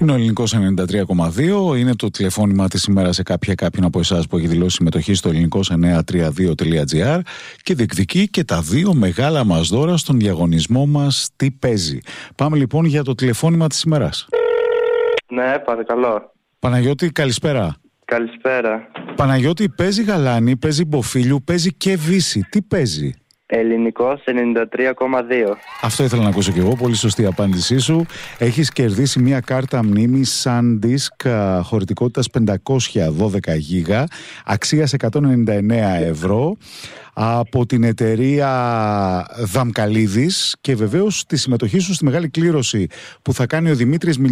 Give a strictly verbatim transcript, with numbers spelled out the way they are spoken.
Είναι ο Ελληνικός ενενήντα τρία κόμμα δύο. Είναι το τηλεφώνημα της ημέρας σε κάποια κάποιον από εσάς που έχει δηλώσει συμμετοχή στο ελληνικός εννιακόσια τριάντα δύο τελεία τζι άρ και διεκδικεί και τα δύο μεγάλα μας δώρα στον διαγωνισμό μας Τι παίζει. Πάμε λοιπόν για το τηλεφώνημα της ημέρας. Ναι, παρακαλώ. Παναγιώτη, καλησπέρα. Καλησπέρα. Παναγιώτη, παίζει γαλάνη, παίζει μποφίλιου, παίζει και βύση. Τι παίζει? Ελληνικός ενενήντα τρία κόμμα δύο. Αυτό ήθελα να ακούσω κι εγώ. Πολύ σωστή απάντησή σου. Έχεις κερδίσει μια κάρτα μνήμης SanDisk χωρητικότητας πεντακόσια δώδεκα γίγα, αξίας εκατόν ενενήντα εννέα ευρώ, από την εταιρεία Δαμκαλίδης, και βεβαίως τη συμμετοχή σου στη μεγάλη κλήρωση που θα κάνει ο Δημήτρης